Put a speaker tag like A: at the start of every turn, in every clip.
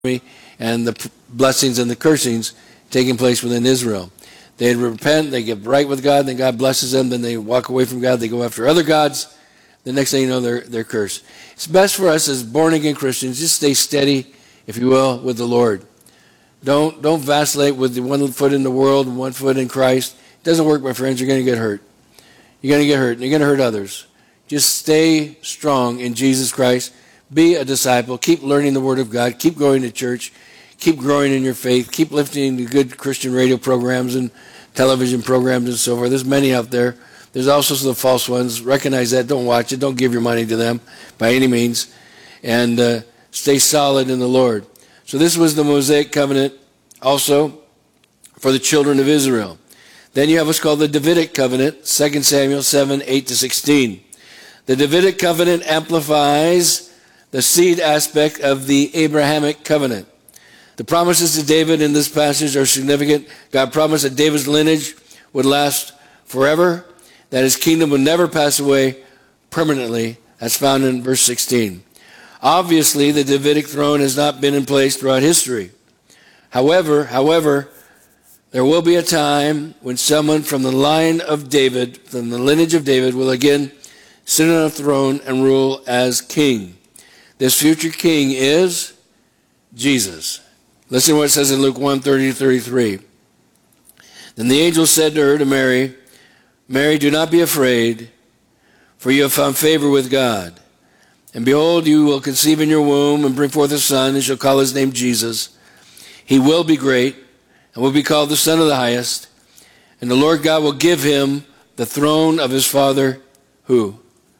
A: and the blessings and the cursings taking place within Israel. They repent, they get right with God, then God blesses them, then they walk away from God, they go after other gods. The next thing you know, they're cursed. It's best for us as born-again Christians, just stay steady, if you will, with the Lord. Don't vacillate with the 1 foot in the world and 1 foot in Christ. It doesn't work, my friends. You're going to get hurt. You're going to get hurt, and you're going to hurt others. Just stay strong in Jesus Christ. Be a disciple. Keep learning the Word of God. Keep going to church. Keep growing in your faith. Keep listening to good Christian radio programs and television programs and so forth. There's many out there. There's also some false ones. Recognize that. Don't watch it. Don't give your money to them by any means. And stay solid in the Lord. So this was the Mosaic covenant also for the children of Israel. Then you have what's called the Davidic covenant, 2 Samuel 7, 8-16. The Davidic covenant amplifies the seed aspect of the Abrahamic covenant. The promises to David in this passage are significant. God promised that David's lineage would last forever, that his kingdom would never pass away permanently. That's found in verse 16. Obviously, the Davidic throne has not been in place throughout history. However, there will be a time when someone from the line of David, from the lineage of David, will again sit on a throne and rule as king. This future king is Jesus. Listen to what it says in Luke 1:30-33. Then the angel said to her, to Mary, Mary, do not be afraid, for you have found favor with God. And behold, you will conceive in your womb and bring forth a son, and shall call his name Jesus. He will be great, and will be called the Son of the Highest. And the Lord God will give him the throne of his father, who?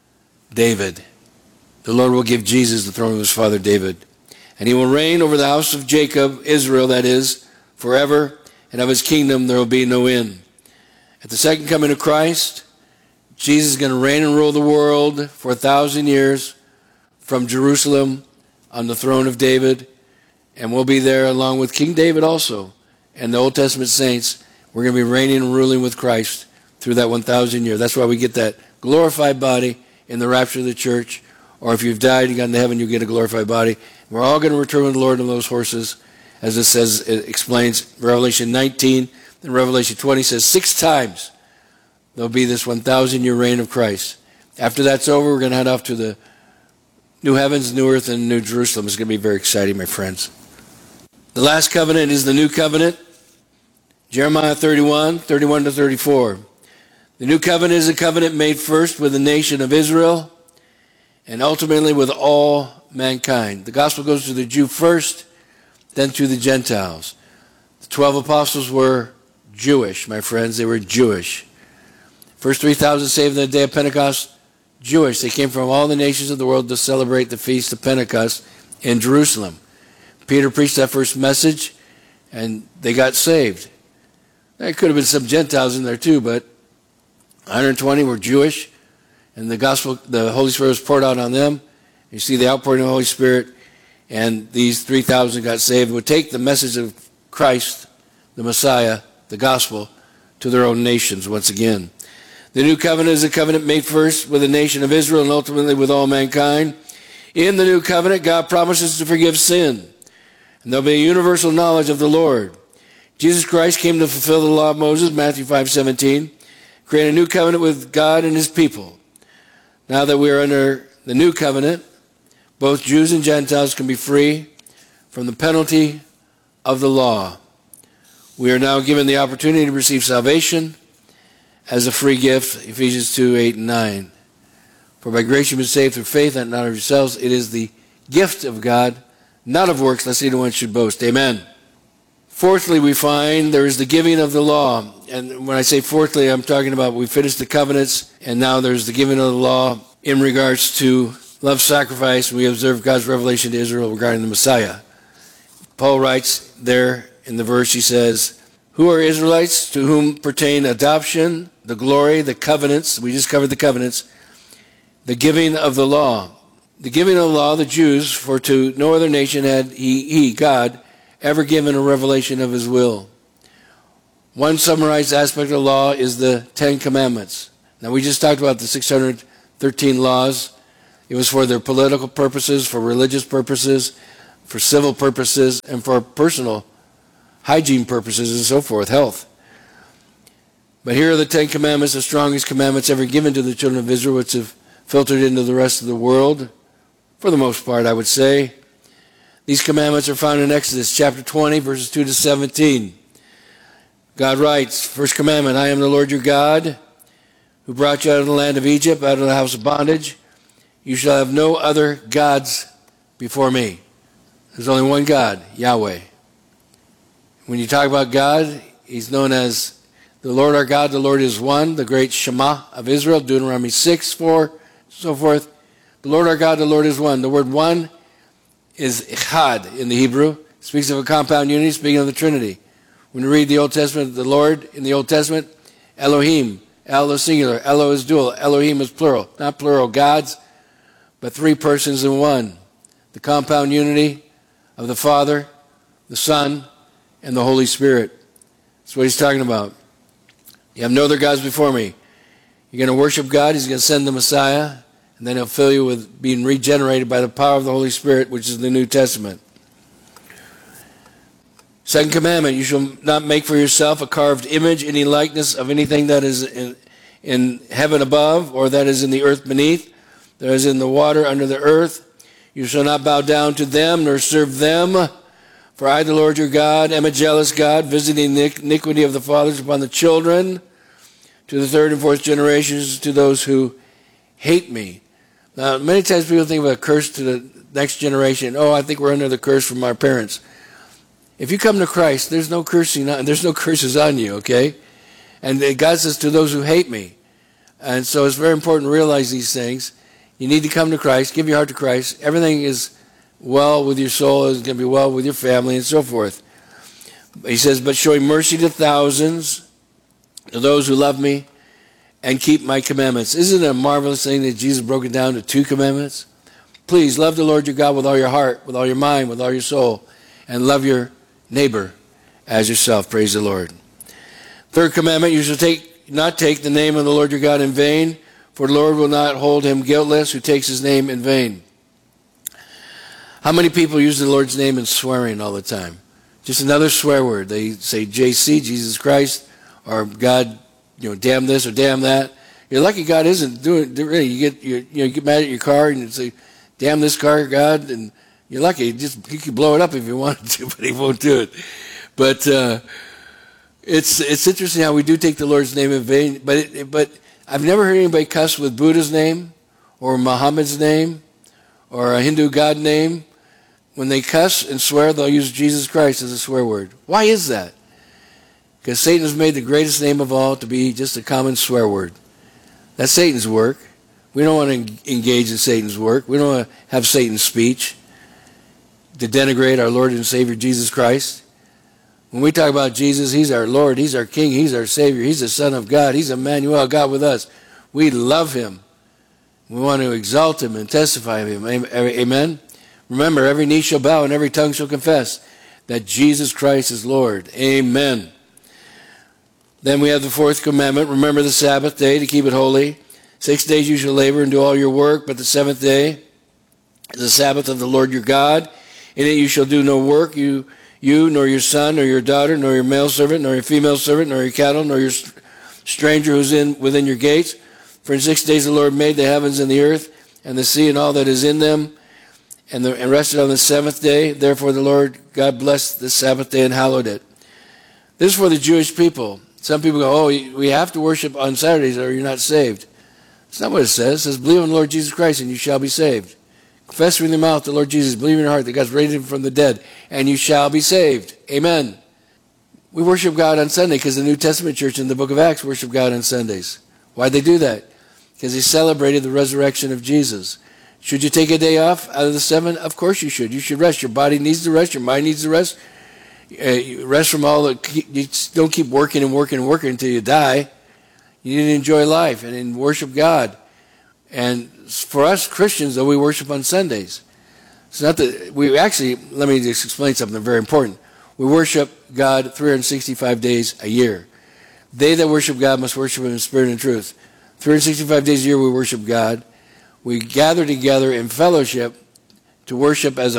A: David. The Lord will give Jesus the throne of his father David. And he will reign over the house of Jacob, Israel, that is, forever, and of his kingdom there will be no end. At the second coming of Christ, Jesus is going to reign and rule the world for 1,000 years from Jerusalem on the throne of David. And we'll be there along with King David also. And the Old Testament saints, we're going to be reigning and ruling with Christ through that 1,000 years. That's why we get that glorified body in the rapture of the church. Or if you've died and gone to heaven, you get a glorified body. We're all going to return with the Lord on those horses, as it says, it explains. Revelation 19 and Revelation 20 says 6 times there'll be this 1,000-year reign of Christ. After that's over, we're going to head off to the new heavens, new earth, and new Jerusalem. It's going to be very exciting, my friends. The last covenant is the new covenant. Jeremiah 31:31-34. The new covenant is a covenant made first with the nation of Israel and ultimately with all mankind. The gospel goes to the Jew first, then to the Gentiles. The 12 apostles were Jewish, my friends. They were Jewish. First 3,000 saved on the day of Pentecost, Jewish. They came from all the nations of the world to celebrate the feast of Pentecost in Jerusalem. Peter preached that first message, and they got saved. There could have been some Gentiles in there too, but 120 were Jewish, and the gospel, the Holy Spirit was poured out on them. You see the outpouring of the Holy Spirit, and these 3,000 got saved. It would take the message of Christ, the Messiah, the gospel, to their own nations once again. The new covenant is a covenant made first with the nation of Israel and ultimately with all mankind. In the new covenant, God promises to forgive sin, and there'll be a universal knowledge of the Lord. Jesus Christ came to fulfill the law of Moses, Matthew 5:17, create a new covenant with God and his people. Now that we are under the new covenant, both Jews and Gentiles can be free from the penalty of the law. We are now given the opportunity to receive salvation as a free gift, Ephesians 2:8-9. For by grace you've been saved through faith, and not of yourselves. It is the gift of God, not of works, lest anyone should boast. Amen. Fourthly, we find there is the giving of the law. And when I say fourthly, I'm talking about we finished the covenants, and now there's the giving of the law in regards to love sacrifice. We observe God's revelation to Israel regarding the Messiah. Paul writes there in the verse, he says, who are Israelites, to whom pertain adoption, the glory, the covenants. We just covered the covenants. The giving of the law. The giving of the law, the Jews, for to no other nation had he, God, ever given a revelation of his will. One summarized aspect of the law is the 10 Commandments. Now, we just talked about the 613 laws. It was for their political purposes, for religious purposes, for civil purposes and for personal hygiene purposes and so forth, health. But here are the 10 commandments, the strongest commandments ever given to the children of Israel, which have filtered into the rest of the world, for the most part, I would say. These commandments are found in Exodus chapter 20, verses 2 to 17. God writes, first commandment, I am the Lord your God, who brought you out of the land of Egypt, out of the house of bondage. You shall have no other gods before me. There's only one God, Yahweh. When you talk about God, he's known as the Lord our God. The Lord is one, the great Shema of Israel, Deuteronomy 6, 4, so forth. The Lord our God, the Lord is one. The word one is echad in the Hebrew. It speaks of a compound unity, speaking of the Trinity. When you read the Old Testament, the Lord in the Old Testament, Elohim, El is singular, Elo is dual, Elohim is plural. Not plural gods, but three persons in one. The compound unity of the Father, the Son, and the Holy Spirit. That's what he's talking about. You have no other gods before me. You're going to worship God, he's going to send the Messiah, and then he'll fill you with being regenerated by the power of the Holy Spirit, which is the New Testament. Second commandment, you shall not make for yourself a carved image, any likeness of anything that is in heaven above, or that is in the earth beneath, that is in the water under the earth. You shall not bow down to them, nor serve them. For I, the Lord your God, am a jealous God, visiting the iniquity of the fathers upon the children, to the third and fourth generations, to those who hate me. Now, many times people think of a curse to the next generation. Oh, I think we're under the curse from our parents. If you come to Christ, there's no cursing, there's no curses on you, okay? And God says, to those who hate me. And so it's very important to realize these things. You need to come to Christ, give your heart to Christ. Everything is well with your soul, is going to be well with your family, and so forth. He says, but showing mercy to thousands, to those who love me, and keep my commandments. Isn't it a marvelous thing that Jesus broke it down to 2 commandments? Please love the Lord your God with all your heart, with all your mind, with all your soul, and love your neighbor as yourself. Praise the Lord. Third commandment, you shall not take the name of the Lord your God in vain, for the Lord will not hold him guiltless who takes his name in vain. How many people use the Lord's name in swearing all the time? Just another swear word. They say JC, Jesus Christ, or God, damn this or damn that. You're lucky God isn't doing it. Really, you get mad at your car and you say, damn this car, God, and you're lucky. He could blow it up if he wanted to, but he won't do it. But it's interesting how we do take the Lord's name in vain. But I've never heard anybody cuss with Buddha's name or Muhammad's name or a Hindu god name. When they cuss and swear, they'll use Jesus Christ as a swear word. Why is that? Because Satan has made the greatest name of all to be just a common swear word. That's Satan's work. We don't want to engage in Satan's work. We don't want to have Satan's speech to denigrate our Lord and Savior Jesus Christ. When we talk about Jesus, he's our Lord, he's our King, he's our Savior, he's the Son of God, he's Emmanuel, God with us. We love him. We want to exalt him and testify of him. Amen? Remember, every knee shall bow and every tongue shall confess that Jesus Christ is Lord. Amen. Then we have the fourth commandment. Remember the Sabbath day to keep it holy. 6 days you shall labor and do all your work, but the seventh day is the Sabbath of the Lord your God. In it you shall do no work, you nor your son, nor your daughter, nor your male servant, nor your female servant, nor your cattle, nor your stranger who's within your gates. For in 6 days the Lord made the heavens and the earth and the sea and all that is in them, and rested on the seventh day. Therefore the Lord God blessed the Sabbath day and hallowed it. This is for the Jewish people. Some people go, oh, we have to worship on Saturdays or you're not saved. That's not what it says. It says, believe in the Lord Jesus Christ and you shall be saved. Confess with your mouth the Lord Jesus. Believe in your heart that God's raised him from the dead and you shall be saved. Amen. We worship God on Sunday because the New Testament church in the book of Acts worship God on Sundays. Why'd they do that? Because they celebrated the resurrection of Jesus. Should you take a day off out of the 7? Of course you should. You should rest. Your body needs to rest. Your mind needs to rest. Rest from all the... You don't keep working and working and working until you die. You need to enjoy life and worship God. And for us Christians, though, we worship on Sundays. It's not that... let me just explain something very important. We worship God 365 days a year. They that worship God must worship him in spirit and truth. 365 days a year we worship God. We gather together in fellowship to worship as a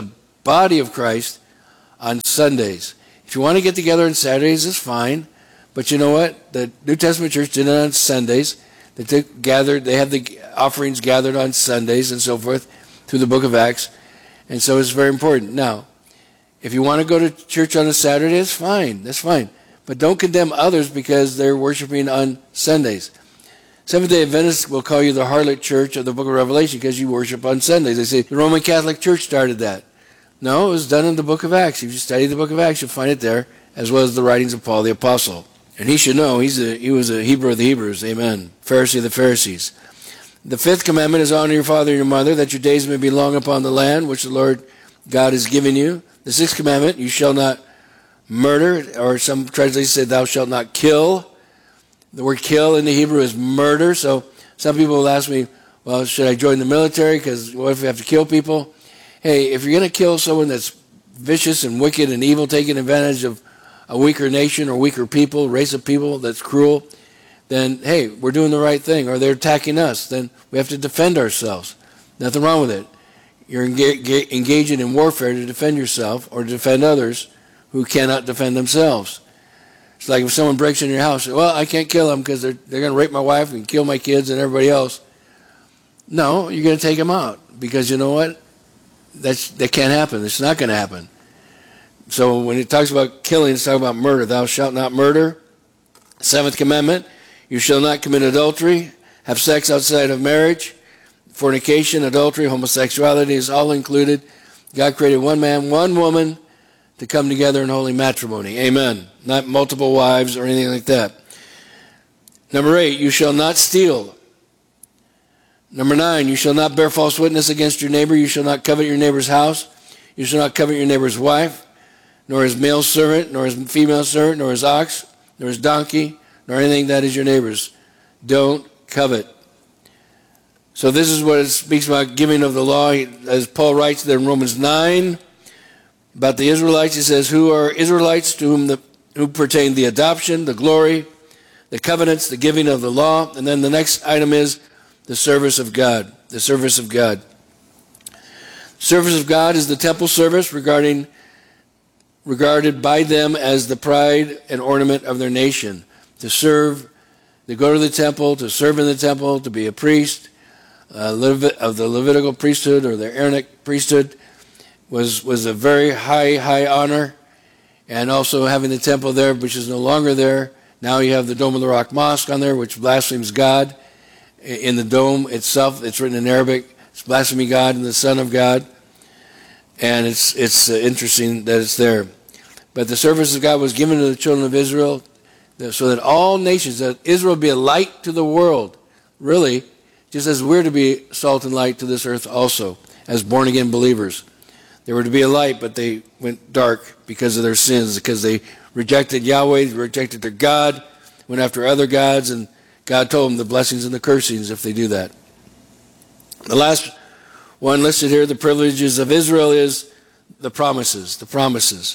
A: body of Christ on Sundays. If you want to get together on Saturdays, it's fine. But you know what? The New Testament church did it on Sundays. They have the offerings gathered on Sundays and so forth through the book of Acts. And so it's very important. Now, if you want to go to church on a Saturday, it's fine. That's fine. But don't condemn others because they're worshiping on Sundays. Seventh-day Adventists will call you the harlot church of the book of Revelation because you worship on Sundays. They say the Roman Catholic Church started that. No, it was done in the book of Acts. If you study the book of Acts, you'll find it there, as well as the writings of Paul the Apostle. And he should know, he was a Hebrew of the Hebrews, amen. Pharisee of the Pharisees. The fifth commandment is honor your father and your mother, that your days may be long upon the land which the Lord God has given you. The sixth commandment, you shall not murder, or some translations say thou shalt not kill. The word kill in the Hebrew is murder. So some people will ask me, well, should I join the military? Because what if we have to kill people? Hey, if you're going to kill someone that's vicious and wicked and evil, taking advantage of a weaker nation or weaker people, race of people that's cruel, then, hey, we're doing the right thing. Or they're attacking us. Then we have to defend ourselves. Nothing wrong with it. You're engaging in warfare to defend yourself or to defend others who cannot defend themselves. It's like if someone breaks into your house, well, I can't kill them because they're going to rape my wife and kill my kids and everybody else. No, you're going to take them out because you know what? That can't happen. It's not going to happen. So when it talks about killing, it's talking about murder. Thou shalt not murder. Seventh commandment, you shall not commit adultery, have sex outside of marriage. Fornication, adultery, homosexuality is all included. God created one man, one woman to come together in holy matrimony. Amen. Not multiple wives or anything like that. Number 8, you shall not steal. Number 9, you shall not bear false witness against your neighbor. You shall not covet your neighbor's house. You shall not covet your neighbor's wife, nor his male servant, nor his female servant, nor his ox, nor his donkey, nor anything that is your neighbor's. Don't covet. So this is what it speaks about giving of the law. As Paul writes there in Romans 9 about the Israelites, he says, who are Israelites to who pertain the adoption, the glory, the covenants, the giving of the law. And then the next item is the service of God. The service of God. Service of God is the temple service regarded by them as the pride and ornament of their nation. To serve, to go to the temple, to serve in the temple, to be a priest of the Levitical priesthood or the Aaronic priesthood was a very high honor. And also having the temple there, which is no longer there. Now you have the Dome of the Rock Mosque on there, which blasphemes God. In the dome itself, it's written in Arabic. It's blaspheming God and the Son of God. And it's interesting that it's there. But the service of God was given to the children of Israel so that all nations, that Israel be a light to the world. Really, just as we're to be salt and light to this earth also, as born-again believers. They were to be a light, but they went dark because of their sins, because they rejected Yahweh, they rejected their God, went after other gods, and God told them the blessings and the cursings if they do that. The last one listed here, the privileges of Israel, is the promises. The promises.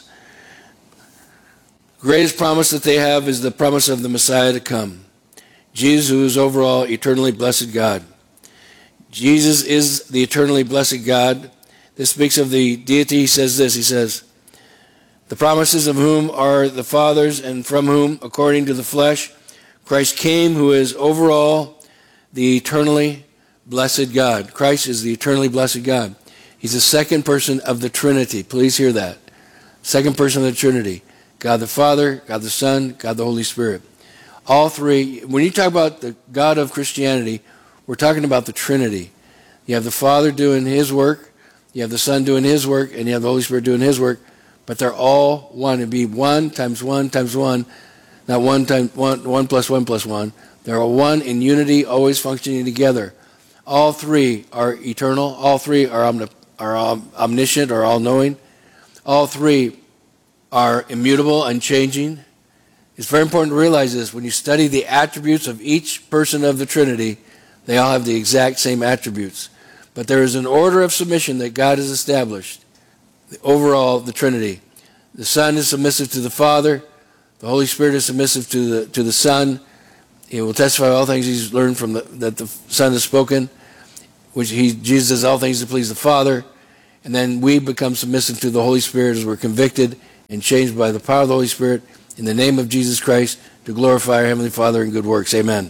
A: The greatest promise that they have is the promise of the Messiah to come. Jesus, who is overall eternally blessed God. Jesus is the eternally blessed God. This speaks of the deity. He says this, he says, the promises of whom are the fathers, and from whom, according to the flesh, Christ came, who is overall the eternally blessed God. Christ is the eternally blessed God. He's the second person of the Trinity. Please hear that. Second person of the Trinity. God the Father, God the Son, God the Holy Spirit. All three. When you talk about the God of Christianity, we're talking about the Trinity. You have the Father doing His work, you have the Son doing His work, and you have the Holy Spirit doing His work, but they're all one. It'd be 1 times 1 times 1, not 1 times 1 plus 1 plus 1. They're all one in unity, always functioning together. All three are eternal. All three are omniscient or all-knowing. All three are immutable, unchanging. It's very important to realize this. When you study the attributes of each person of the Trinity, they all have the exact same attributes. But there is an order of submission that God has established. Overall, the Trinity. The Son is submissive to the Father. The Holy Spirit is submissive to the Son. He will testify all things He's learned from that the Son has spoken. Jesus does all things to please the Father. And then we become submissive to the Holy Spirit as we're convicted and changed by the power of the Holy Spirit in the name of Jesus Christ to glorify our Heavenly Father in good works. Amen.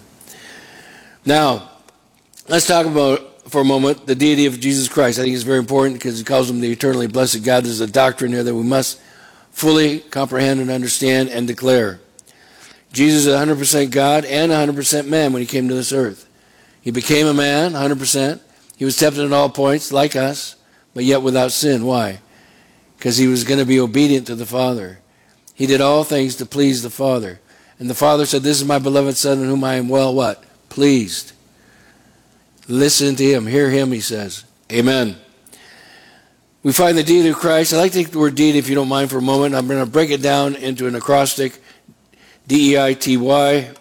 A: Now, let's talk about, for a moment, the deity of Jesus Christ. I think it's very important because he calls him the eternally blessed God. There's a doctrine here that we must fully comprehend and understand and declare. Jesus is 100% God and 100% man when he came to this earth. He became a man, 100%. He was tempted at all points, like us, but yet without sin. Why? Because he was going to be obedient to the Father. He did all things to please the Father. And the Father said, "This is my beloved Son in whom I am well," what? Pleased. Listen to him. Hear him, he says. Amen. We find the deity of Christ. I like to take the word deity, if you don't mind, for a moment. I'm going to break it down into an acrostic. D-E-I-T-Y.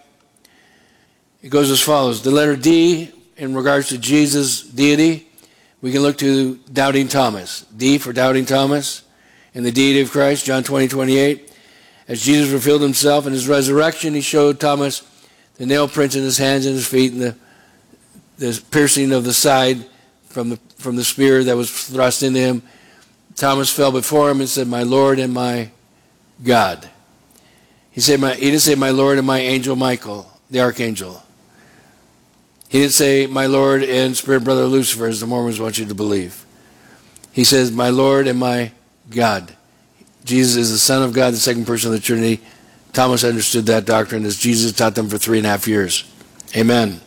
A: It goes as follows. The letter D, in regards to Jesus' deity, we can look to doubting Thomas. D for doubting Thomas. And the deity of Christ, John 20:28. As Jesus revealed himself in his resurrection, he showed Thomas the nail prints in his hands and his feet and the piercing of the side from the spear that was thrust into him. Thomas fell before him and said, "My Lord and my God." He didn't say, "My Lord and my angel Michael," the archangel. He didn't say, "My Lord and spirit brother Lucifer," as the Mormons want you to believe. He says, "My Lord and my God." Jesus is the Son of God, the second person of the Trinity. Thomas understood that doctrine as Jesus taught them for 3.5 years. Amen.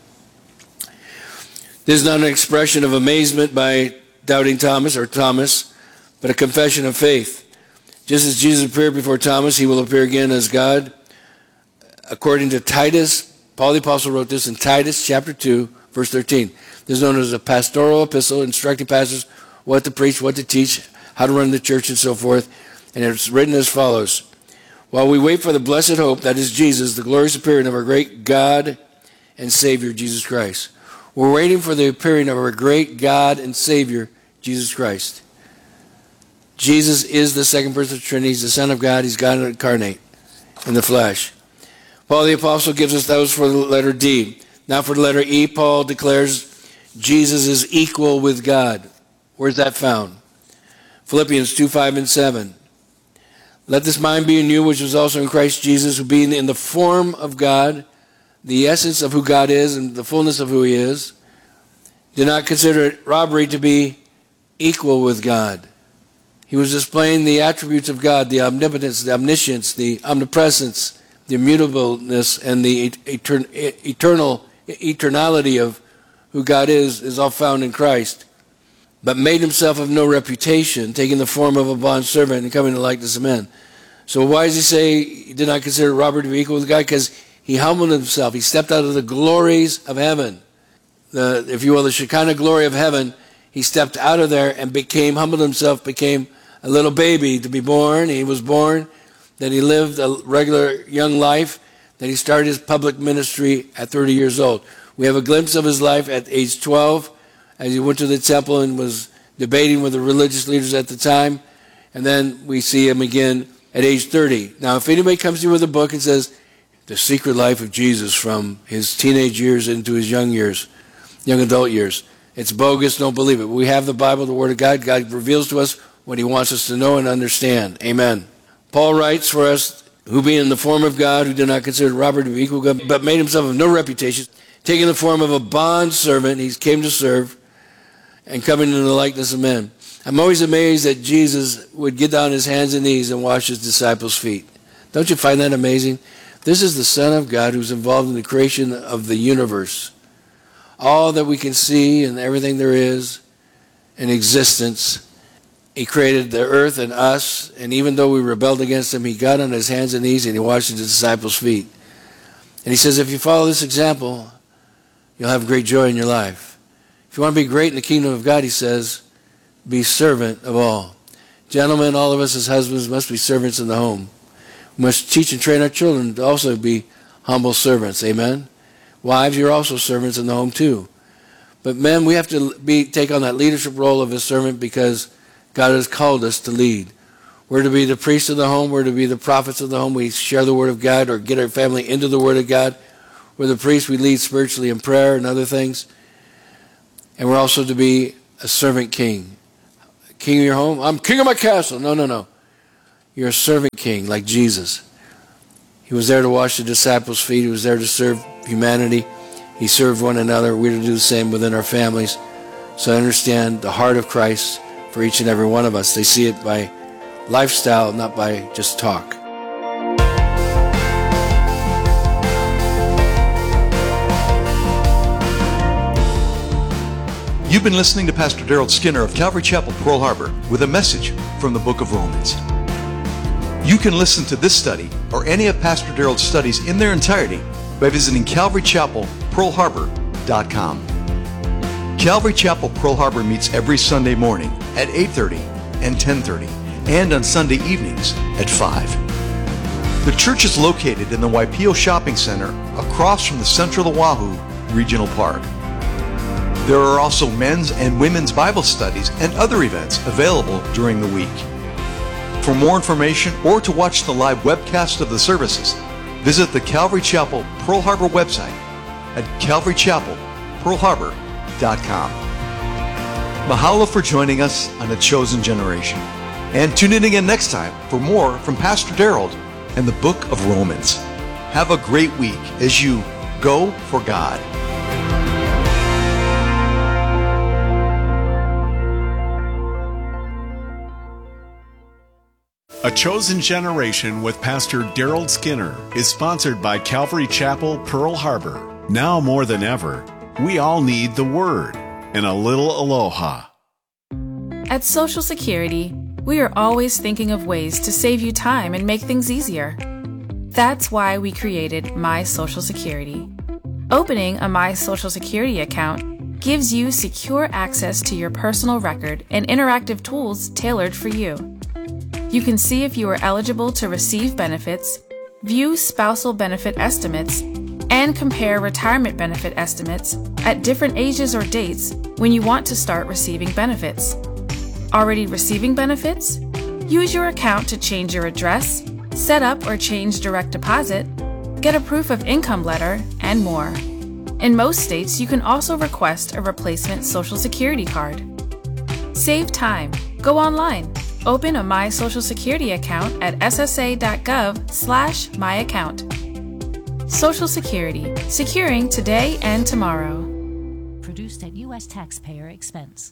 A: This is not an expression of amazement by doubting Thomas, but a confession of faith. Just as Jesus appeared before Thomas, he will appear again as God. According to Titus, Paul the Apostle wrote this in Titus chapter 2, verse 13. This is known as a pastoral epistle, instructing pastors what to preach, what to teach, how to run the church, and so forth. And it's written as follows. While we wait for the blessed hope, that is Jesus, the glorious appearing of our great God and Savior, Jesus Christ. We're waiting for the appearing of our great God and Savior, Jesus Christ. Jesus is the second person of the Trinity. He's the Son of God. He's God incarnate in the flesh. Paul the Apostle gives us those for the letter D. Now for the letter E, Paul declares Jesus is equal with God. Where's that found? Philippians 2:5 and 7. Let this mind be in you, which was also in Christ Jesus, who being in the form of God, the essence of who God is and the fullness of who he is, did not consider it robbery to be equal with God. He was displaying the attributes of God, the omnipotence, the omniscience, the omnipresence, the immutableness, and the eternality of who God is all found in Christ. But made himself of no reputation, taking the form of a bondservant and coming to the likeness of men. So why does he say he did not consider robbery to be equal with God? Because he humbled himself. He stepped out of the glories of heaven. If you will, the Shekinah glory of heaven. He stepped out of there and humbled himself, became a little baby to be born. He was born. Then he lived a regular young life. Then he started his public ministry at 30 years old. We have a glimpse of his life at age 12 as he went to the temple and was debating with the religious leaders at the time. And then we see him again at age 30. Now, if anybody comes to you with a book and says, "The Secret Life of Jesus from his teenage years into his young adult years," it's bogus. Don't believe it. We have the Bible, the Word of God. God reveals to us what he wants us to know and understand. Amen. Paul writes for us, who being in the form of God, who did not consider robbery to be equal with God, but made himself of no reputation, taking the form of a bondservant, he came to serve, and coming in the likeness of men. I'm always amazed that Jesus would get down his hands and knees and wash his disciples' feet. Don't you find that amazing? This is the Son of God who's involved in the creation of the universe. All that we can see and everything there is in existence. He created the earth and us, and even though we rebelled against him, he got on his hands and knees and he washed his disciples' feet. And he says, if you follow this example, you'll have great joy in your life. If you want to be great in the kingdom of God, he says, be servant of all. Gentlemen, all of us as husbands must be servants in the home. We must teach and train our children to also be humble servants. Amen? Wives, you're also servants in the home too. But men, we have to take on that leadership role of a servant because God has called us to lead. We're to be the priests of the home. We're to be the prophets of the home. We share the word of God or get our family into the word of God. We're the priests. We lead spiritually in prayer and other things. And we're also to be a servant king. king of your home? I'm king of my castle. No. You're a servant king like Jesus. He was there to wash the disciples' feet. He was there to serve humanity. He served one another. We're to do the same within our families. So I understand the heart of Christ for each and every one of us. They see it by lifestyle, not by just talk.
B: You've been listening to Pastor Daryl Skinner of Calvary Chapel, Pearl Harbor, with a message from the book of Romans. You can listen to this study or any of Pastor Daryl's studies in their entirety by visiting CalvaryChapelPearlHarbor.com. Calvary Chapel Pearl Harbor meets every Sunday morning at 8:30 and 10:30, and on Sunday evenings at 5. The church is located in the Waipio Shopping Center across from the Central Oahu Regional Park. There are also men's and women's Bible studies and other events available during the week. For more information or to watch the live webcast of the services, visit the Calvary Chapel Pearl Harbor website at CalvaryChapelPearlHarbor.com. Mahalo for joining us on A Chosen Generation. And tune in again next time for more from Pastor Daryl and the book of Romans. Have a great week as you go for God.
C: A Chosen Generation with Pastor Daryl Skinner is sponsored by Calvary Chapel, Pearl Harbor. Now more than ever, we all need the Word and a little aloha.
D: At Social Security, we are always thinking of ways to save you time and make things easier. That's why we created My Social Security. Opening a My Social Security account gives you secure access to your personal record and interactive tools tailored for you. You can see if you are eligible to receive benefits, view spousal benefit estimates, and compare retirement benefit estimates at different ages or dates when you want to start receiving benefits. Already receiving benefits? Use your account to change your address, set up or change direct deposit, get a proof of income letter, and more. In most states, you can also request a replacement Social Security card. Save time. Go online. Open a My Social Security account at ssa.gov/myaccount. Social Security, securing today and tomorrow.
E: Produced at U.S. taxpayer expense.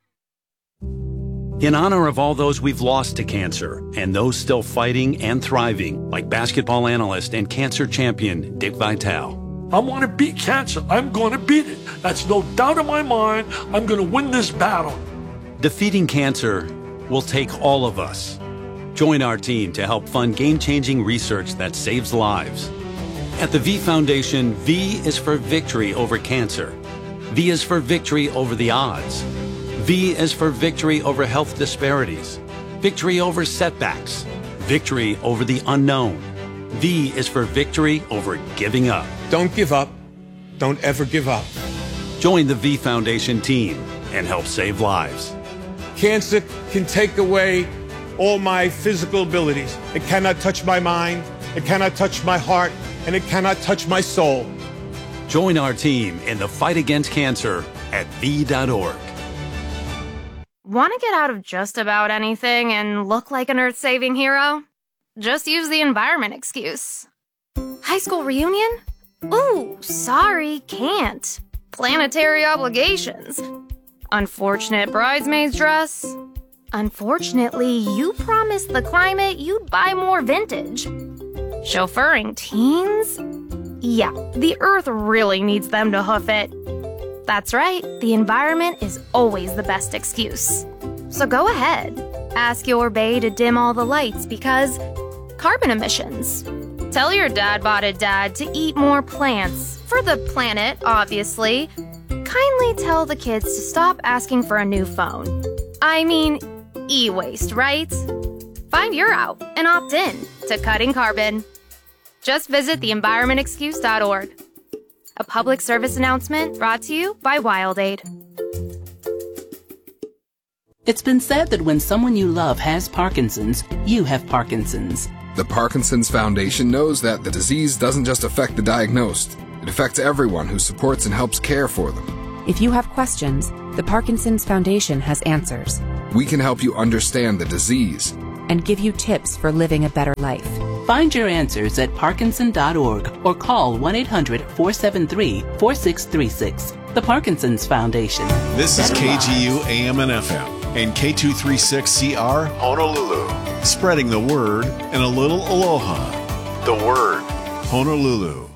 F: In honor of all those we've lost to cancer and those still fighting and thriving, like basketball analyst and cancer champion Dick Vitale.
G: I want to beat cancer. I'm going to beat it. That's no doubt in my mind. I'm going to win this battle.
F: Defeating cancer will take all of us. Join our team to help fund game-changing research that saves lives. At the V Foundation, V is for victory over cancer. V is for victory over the odds. V is for victory over health disparities, victory over setbacks, victory over the unknown. V is for victory over giving up.
H: Don't give up. Don't ever give up.
F: Join the V Foundation team and help save lives.
H: Cancer can take away all my physical abilities. It cannot touch my mind, it cannot touch my heart, and it cannot touch my soul.
F: Join our team in the fight against cancer at V.org.
I: Want to get out of just about anything and look like an earth-saving hero? Just use the environment excuse. High school reunion? Ooh, sorry, can't. Planetary obligations. Unfortunate bridesmaid's dress. Unfortunately, you promised the climate you'd buy more vintage. Chauffeuring teens? Yeah, the earth really needs them to hoof it. That's right, the environment is always the best excuse. So go ahead, ask your bae to dim all the lights because carbon emissions. Tell your dad-botted dad to eat more plants, for the planet, obviously. Kindly tell the kids to stop asking for a new phone. I mean, e-waste, right? Find your out and opt in to cutting carbon. Just visit theenvironmentexcuse.org. A public service announcement brought to you by WildAid.
J: It's been said that when someone you love has Parkinson's, you have Parkinson's.
K: The Parkinson's Foundation knows that the disease doesn't just affect the diagnosed. It affects everyone who supports and helps care for them.
L: If you have questions, the Parkinson's Foundation has answers.
K: We can help you understand the disease
L: and give you tips for living a better life.
J: Find your answers at Parkinson.org or call 1-800-473-4636. The Parkinson's Foundation.
C: This is KGU AM and FM and K236CR Honolulu. Spreading the word and a little aloha. The Word, Honolulu.